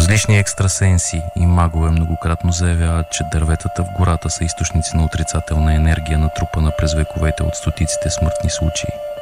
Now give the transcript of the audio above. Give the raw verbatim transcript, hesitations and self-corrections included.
Различни екстрасенси и магове многократно заявяват, че дърветата в гората са източници на отрицателна енергия, натрупана през вековете от стотиците смъртни случаи.